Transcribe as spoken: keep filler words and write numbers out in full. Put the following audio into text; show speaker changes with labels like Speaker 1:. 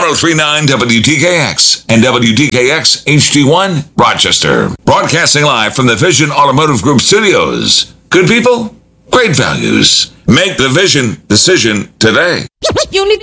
Speaker 1: three point nine W T K X and W T K X H D one, Rochester. Broadcasting live from the Vision Automotive Group studios. Good people, great values. Make the Vision decision today.
Speaker 2: You need